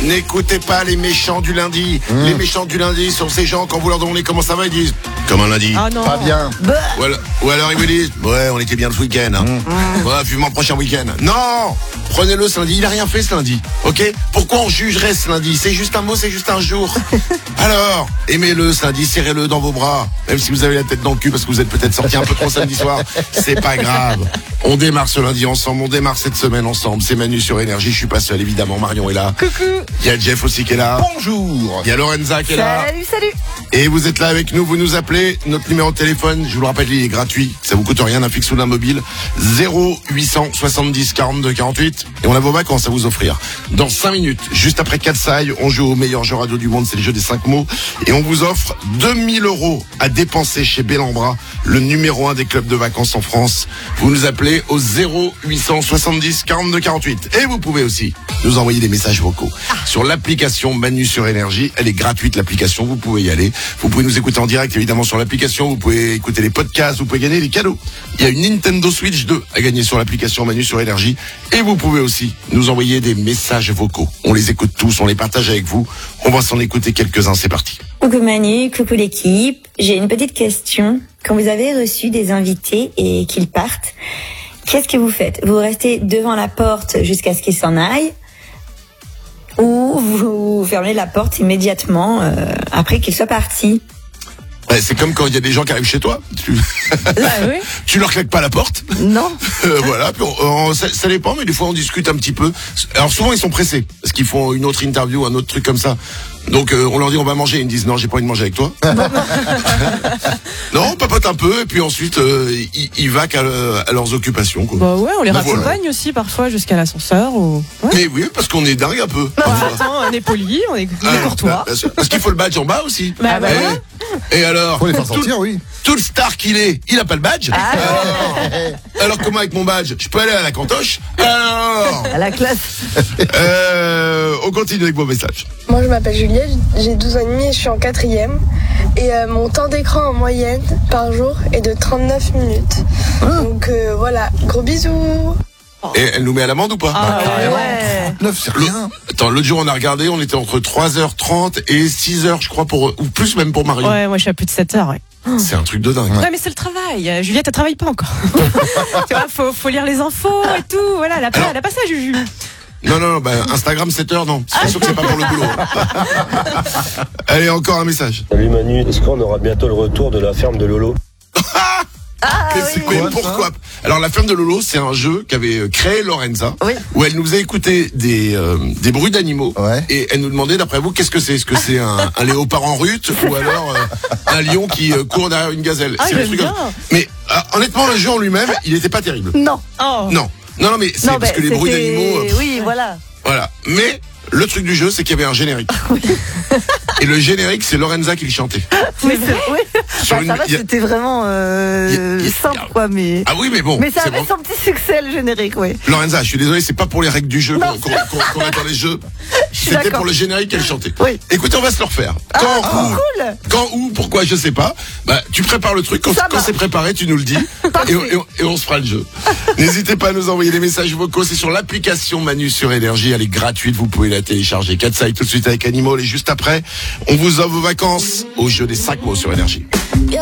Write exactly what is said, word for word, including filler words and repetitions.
N'écoutez pas les méchants du lundi. Mmh. Les méchants du lundi sont ces gens, quand vous leur demandez comment ça va, ils disent comme un lundi. Ah non. Pas bien. Ou alors, ou alors ils vous disent ouais, on était bien ce week-end. Hein. Mmh. Ouais, vivement le prochain week-end. Non, prenez-le ce lundi. Il a rien fait ce lundi. Ok. Pourquoi on jugerait ce lundi? C'est juste un mot, c'est juste un jour. Alors, aimez-le ce lundi, serrez-le dans vos bras. Même si vous avez la tête dans le cul parce que vous êtes peut-être sorti un peu trop samedi soir, c'est pas grave. On démarre ce lundi ensemble, on démarre cette semaine ensemble. C'est Manu sur Énergie, je suis pas seul évidemment, Marion est là. Coucou. Il y a Jeff aussi qui est là. Bonjour. Il y a Lorenza qui est là. Salut, salut. Et vous êtes là avec nous, vous nous appelez, notre numéro de téléphone, je vous le rappelle, il est gratuit, ça vous coûte rien, d'un fixe ou d'un mobile, zéro huit cent soixante-dix quarante-deux quarante-huit, et on a vos vacances à vous offrir. Dans cinq minutes, juste après Katsai, on joue au meilleur jeu radio du monde, c'est le jeu des cinq mots, et on vous offre deux mille euros à dépenser chez Bellambra, le numéro un des clubs de vacances en France. Vous nous appelez au zéro huit cent soixante-dix quarante-deux quarante-huit, et vous pouvez aussi nous envoyer des messages vocaux sur l'application Manu sur Énergie, elle est gratuite l'application, vous pouvez y aller. Vous pouvez nous écouter en direct évidemment sur l'application, vous pouvez écouter les podcasts, vous pouvez gagner des cadeaux. Il y a une Nintendo Switch deux à gagner sur l'application Manu sur Énergie et vous pouvez aussi nous envoyer des messages vocaux. On les écoute tous, on les partage avec vous. On va s'en écouter quelques-uns, c'est parti. Coucou Manu, coucou l'équipe. J'ai une petite question. Quand vous avez reçu des invités et qu'ils partent, qu'est-ce que vous faites? Vous restez devant la porte jusqu'à ce qu'ils s'en aillent? Ou vous fermez la porte immédiatement euh, après qu'ils soient partis? Ouais, c'est comme quand il y a des gens qui arrivent chez toi. Tu, Ah, oui. tu leur claques pas la porte. Non. Euh, voilà. Puis on, on, ça, ça dépend, mais des fois on discute un petit peu. Alors souvent ils sont pressés parce qu'ils font une autre interview, un autre truc comme ça. Donc euh, on leur dit on va manger, ils me disent non, j'ai pas envie de manger avec toi. Non, on papote un peu et puis ensuite euh, ils, ils vaquent à, à leurs occupations. Quoi. Bah ouais, on les Bah, raccompagne voilà. aussi parfois jusqu'à l'ascenseur. Ou... Ouais. Mais oui, parce qu'on est dingue un peu. Bah, parfois. attends, on est poli, on est, on est Ah, courtois. bah, bien sûr. Parce qu'il faut le badge en bas aussi. Bah, bah, et, voilà. et alors, Faut les faire tout, sortir, oui. tout le star qu'il est, il a pas le badge. alors, alors comment avec mon badge, je peux aller à la cantoche? Alors, À la classe. euh, on continue avec vos messages. Moi je m'appelle Juliette, j'ai douze ans et demi et je suis en quatrième. Et euh, mon temps d'écran en moyenne par jour est de trente-neuf minutes. Donc euh, voilà, gros bisous. Et elle nous met à l'amende ou pas? Ah, ouais. Ouais. Neuf, c'est rien. Attends, l'autre jour on a regardé, on était entre trois heures trente et six heures je crois pour, ou plus même pour Marion. Ouais, moi je suis à plus de sept heures. Ouais, C'est un truc de dingue. ouais mais c'est le travail. Euh, Juliette, elle travaille pas encore. Tu vois, faut, faut lire les infos et tout. Voilà, elle a pas, Alors- elle a pas ça, Juju. Non, non, non, bah, Instagram sept heures, non. C'est sûr que c'est pas pour le boulot. Allez, encore un message. Salut Manu, est-ce qu'on aura bientôt le retour de la ferme de Lolo? Mais, c'est- mais Quoi, pourquoi? Alors la ferme de Lolo, c'est un jeu qu'avait créé Lorenza, Oui. où elle nous faisait écouter des euh, des bruits d'animaux, Ouais. et elle nous demandait d'après vous qu'est-ce que c'est? Est-ce que c'est un, un léopard en rut ou alors euh, un lion qui euh, court derrière une gazelle? Ah, C'est des j'aime trucs bien. comme- Mais euh, honnêtement, le jeu en lui-même, il était pas terrible. Non. Oh. Non, non, non, mais c'est Non, parce bah, que les bruits c'était- d'animaux, euh, Oui, voilà. voilà. Mais le truc du jeu, c'est qu'il y avait un générique. Et le générique, c'est Lorenza qui le chantait. Mais c'est, oui. Sur Bah, une- ça va, il y a- c'était vraiment euh, il y a- il y a- simple, quoi, mais. Ah oui, mais bon. mais ça c'est avait bon. son petit succès, le générique, oui. Lorenza, je suis désolé, c'est pas pour les règles du jeu Non. qu'on qu'on- qu'on- qu'on met dans les jeux. suis C'était d'accord. pour le générique qu'elle chantait. Oui. Écoutez, on va se le refaire. Quand, Ah, où, cool. quand, où, pourquoi, je sais pas. Bah, tu prépares le truc. Quand, Ça quand va. c'est préparé, tu nous le dis. et, on- et on- et on se fera le jeu. N'hésitez pas à nous envoyer des messages vocaux. C'est sur l'application Manu sur Énergie. Elle est gratuite. Vous pouvez la télécharger. Katsai tout de suite avec Animal. Et juste après, on vous offre vos vacances au jeu des cinq mots sur Énergie.